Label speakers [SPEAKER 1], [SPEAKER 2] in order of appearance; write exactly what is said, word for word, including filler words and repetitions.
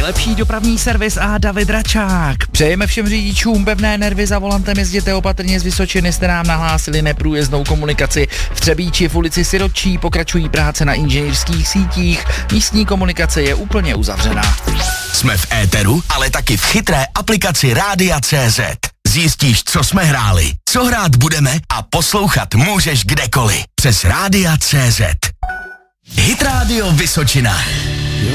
[SPEAKER 1] nejlepší dopravní servis a David Račák. Přejeme všem řidičům pevné nervy, za volantem jezděte opatrně, z Vysočiny jste nám nahlásili neprůjezdnou komunikaci. V Třebíči v ulici Sirotčí pokračují práce na inženýrských sítích, místní komunikace je úplně uzavřená.
[SPEAKER 2] Jsme v éteru, ale taky v chytré aplikaci Rádia tečka cé zet. Zjistíš, co jsme hráli, co hrát budeme a poslouchat můžeš kdekoliv přes Rádia tečka cé zet. Hit Radio Vysočina.